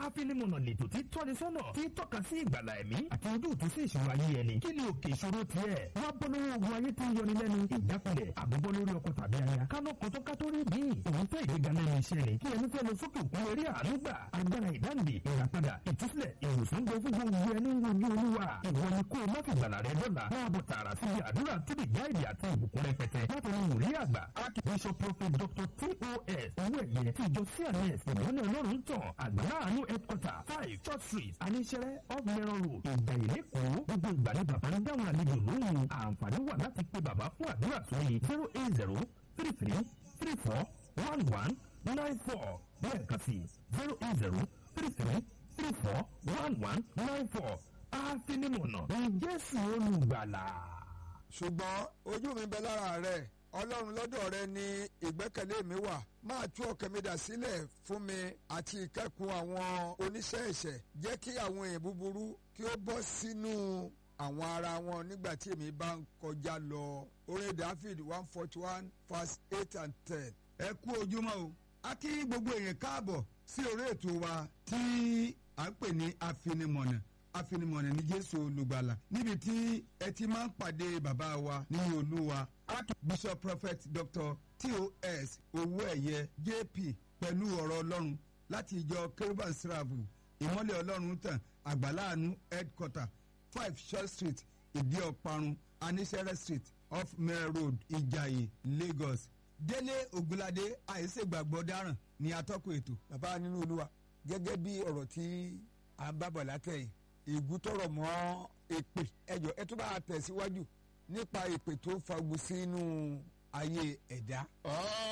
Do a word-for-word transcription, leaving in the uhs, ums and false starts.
Àfinimọ̀nà lètò tí tọ́ni sọ́nà tí tọ́ka sí ìgbàlà ẹ̀mí àti ojú òtún sí ìṣòro ayé ẹni. Kí ni òkè ìṣòro tiẹ̀? Wá bọ́ lọ́wọ́ ogun ayé tí ń yọni lẹ́nu, ìjákulẹ̀, àbúbọ́ lórí ọkọ tàbí aya. Kánú kan tó ká tó rí bí. Òun fẹ́ ìgbéga lẹ́nu iṣẹ́ rẹ̀. Kí ẹni fẹ́ lọ sókè òkun eré àánú gbà. Agbára ìdáǹdè, ìràpadà, ìtúsílẹ̀, ìwòsàn gbọ́ fún gbogbo ẹni ń wojú Olúwa. Ìwọ ni kó o má fi gbàlà rẹ dọ́là. Máa bọ̀ tààrà síbi àdúrà tó lè já èdè àti ìbùkún rẹpẹtẹ. Láti ní wòlíì àgbà, Archbishop Prophet Doctor T O S owó ẹ̀yẹ tí ìjọ C N S ìmọ̀lẹ̀ ọlọ́run tàn àgbàlá àánú headquarter five Church Street Aníṣẹ́rẹ́ off Mẹ́rọ̀ Road Ìgbàyè lẹ́kọ̀ọ́. Gbogbo ìgbà ni bàbá ń dáhùn àlejò lóhùn. Àǹfààní wà láti pe bàbá fún àdúrà sórí zero eight zero three three three four one one nine four lẹ́ẹ̀kan sí zero eight zero three three three four one one nine four. Àfinimọ̀nà ní Jésù olùgbàlà. Ṣùgbọ́n ojú mi bẹ lára rẹ̀, Ọlọ́run lọ́dọ̀ rẹ ni ìgbẹ́kẹ̀lé mi wà. Máa tú ọkàn mi dà sílẹ̀ fún mi àti ìkẹ́kùn àwọn oníṣẹ́ ẹ̀ṣẹ̀. Jẹ́ kí àwọn èèyàn búburú kí ó bọ́ sínú àwọn ara wọn nígbà tí èmi bá ń kọjá lọ. Orin David one forty one verse eight and ten. Ẹ kú ojúmọ́ o. A kí gbogbo èèyàn káàbọ̀ sí orí ètò wa tí à ń pè ní Àfinimọ̀nà. Àfinimọ̀nà ní Jésù olùgbàlà, níbi tí ẹ ti máa ń pàdé bàbá wa nínú Olúwa Archbishop Prophet Doctor T O S Owóẹ̀yẹ J P pẹ̀lú ọ̀rọ̀ Ọlọ́run láti ìjọ Kérúbù Síràfù ìmọ́lẹ̀ Ọlọ́run tàn àgbàláàánú headquarter five Church Street Ìdí-Ọ̀parun Aníṣẹ́rẹ́ Street off Mẹ́rọ̀ Road Ìjàyè Lagos. Délé Ògúnládé àìsègbàgbọ́ dáràn ní atọ́kùn ètò. Bàbá nínú Olúwa, gẹ́gẹ́ bí ọ̀rọ̀ tí à ń bábọ̀ látẹ̀yìn, ìgútọ̀rọ̀ mọ́ èpè ẹjọ́ ẹ tó bá tẹ̀síwájú nípa èpè tó fagbó sínú ayé ẹ̀dá.